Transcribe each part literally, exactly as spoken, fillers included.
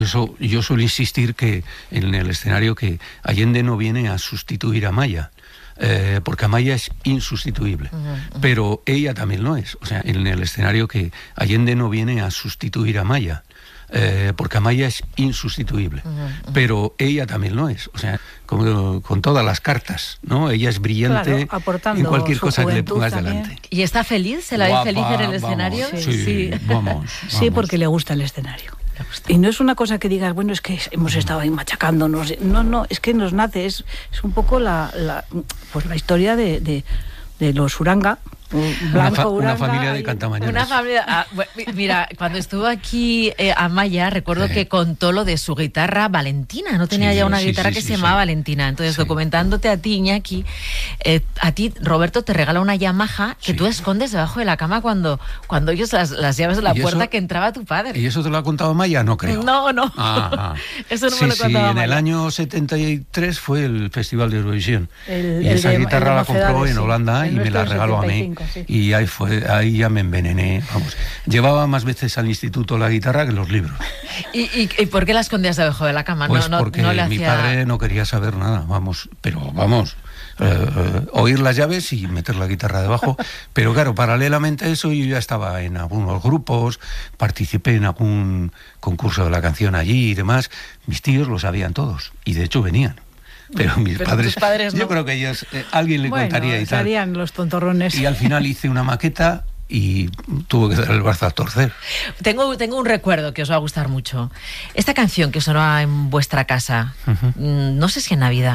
Eso, yo suelo insistir que en el escenario que Allende no viene a sustituir a Amaya, eh, porque Amaya es insustituible, uh-huh, uh-huh. pero ella también lo es. O sea, en el escenario que Allende no viene a sustituir a Amaya, eh, porque Amaya es insustituible, uh-huh, uh-huh. pero ella también lo es. O sea, como, con todas las cartas, ¿no? Ella es brillante, claro, en cualquier cosa que le pongas también delante. ¿Y está feliz? ¿Se la ve feliz en el escenario? Vamos, sí, sí, sí. Vamos, vamos. Sí, porque le gusta el escenario. Y no es una cosa que digas, bueno, es que hemos estado ahí machacándonos. No, no, es que nos nace, es, es un poco la, la, pues la historia de, de, de los Uranga. Una, fa- una familia de cantamañanas. Una familia, ah, mira, cuando estuvo aquí eh, Amaya, recuerdo sí. que contó lo de su guitarra Valentina. No tenía sí, ya una sí, guitarra sí, que sí, se sí. llamaba Valentina. Entonces, sí. documentándote a ti, Iñaki, eh, a ti, Roberto, te regala una Yamaha que sí. tú escondes debajo de la cama cuando, cuando ellos las, las llaves de la puerta eso, que entraba tu padre. ¿Y eso te lo ha contado Amaya? No creo. No, no. Ajá. Eso no sí, me lo contaba sí, en Amaya. el año setenta y tres fue el Festival de Eurovisión. El, y el esa de, guitarra la compró en Holanda sí. y me la regaló a mí. Sí. Y ahí fue. Pues ahí ya me envenené, vamos. Llevaba más veces al instituto la guitarra que los libros. ¿Y, y, y por qué la escondías debajo de la cama? Pues no, porque no, no le mi hacía... padre no quería saber nada, vamos, pero vamos, eh, eh, oír las llaves y meter la guitarra debajo. Pero claro, paralelamente a eso yo ya estaba en algunos grupos, participé en algún concurso de la canción allí y demás. Mis tíos lo sabían todos y de hecho venían. Pero mis Pero padres, padres no. yo creo que ellos, eh, alguien le bueno, contaría y tal. Serían los tontorrones. Y al final hice una maqueta y tuvo que dar el brazo a torcer. Tengo, tengo un recuerdo que os va a gustar mucho. Esta canción que sonó en vuestra casa, uh-huh. no sé si en Navidad.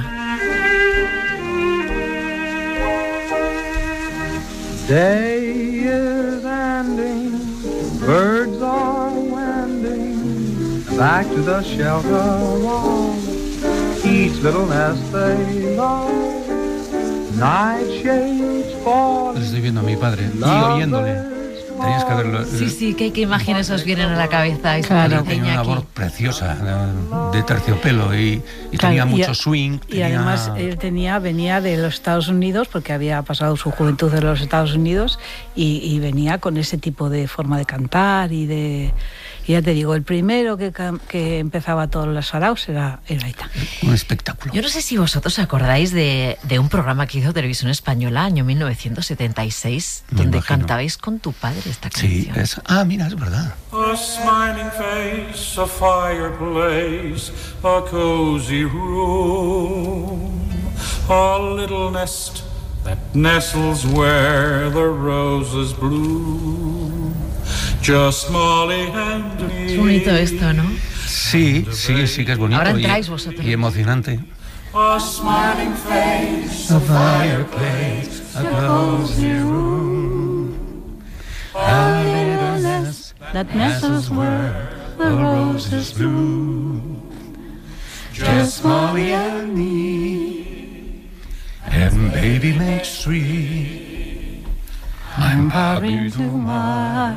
Day is ending, birds are wending back to the shelter of each little nest they love. Night shades fall. Estoy viendo a mi padre y oyéndole. Tenías que verlo. Sí, sí, ¿qué, qué imágenes os vienen a la cabeza? Claro. Tenía una voz preciosa, de terciopelo y, y claro, tenía y mucho a, swing. Y tenía... además él tenía, venía de los Estados Unidos, porque había pasado su juventud en los Estados Unidos, y, y venía con ese tipo de forma de cantar y de... Y ya te digo, el primero que, que empezaba todos los saraos era, era Aita. Un espectáculo. Yo no sé si vosotros acordáis de, de un programa que hizo Televisión Española, año mil novecientos setenta y seis, Me donde imagino. cantabais con tu padre esta canción. Sí, es... Ah, mira, es verdad. A smiling face, a fireplace, a cozy room, a little nest that nestles where the roses bloom. Just Molly and me. Es bonito esto, ¿no? Sí, sí, sí que es bonito. Ahora entráis vosotros. Y, y emocionante. A smiling face, a fireplace, a cozy room, a little nest that nestles where the roses bloom. Just Molly and me, and baby makes three. I'm happy to my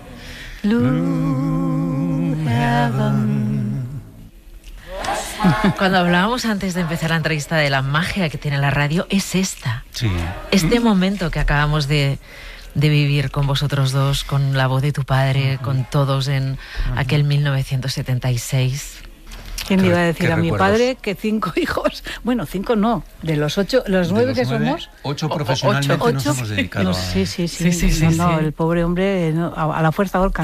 blue heaven. Cuando hablábamos antes de empezar la entrevista de la magia que tiene la radio, es esta. Sí. Este momento que acabamos de, de vivir con vosotros dos, con la voz de tu padre, uh-huh. con todos en uh-huh. aquel mil novecientos setenta y seis. ¿Quién le iba a decir a mi recuerdos? padre que cinco hijos? Bueno, cinco no, de los ocho, los de nueve los que nueve, somos. Ocho profesionalmente ocho, nos hemos dedicado no, a... Sí, sí, sí. sí, sí, sí, no, no, sí. el pobre hombre no, a, a la fuerza ahorcan.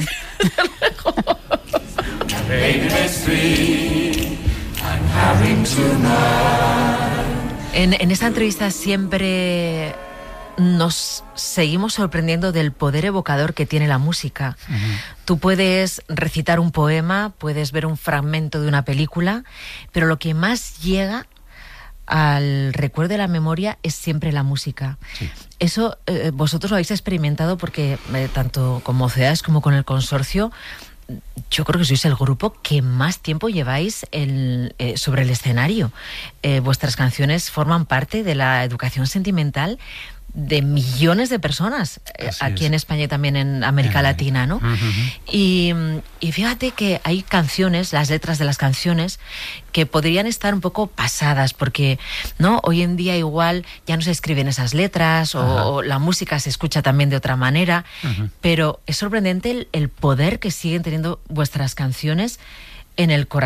En, en esta entrevista siempre nos seguimos sorprendiendo del poder evocador que tiene la música. Uh-huh. Tú puedes recitar un poema, puedes ver un fragmento de una película, pero lo que más llega al recuerdo de la memoria es siempre la música. Sí. Eso eh, vosotros lo habéis experimentado porque eh, tanto con Mocedades como con el Consorcio, yo creo que sois el grupo que más tiempo lleváis el, eh, sobre el escenario. Eh, vuestras canciones forman parte de la educación sentimental de millones de personas eh, aquí es. en España y también en América Latina, ¿no? Uh-huh. Y, y fíjate que hay canciones, las letras de las canciones, que podrían estar un poco pasadas, porque no hoy en día igual ya no se escriben esas letras o, o la música se escucha también de otra manera, uh-huh. pero es sorprendente el, el poder que siguen teniendo vuestras canciones en el corazón.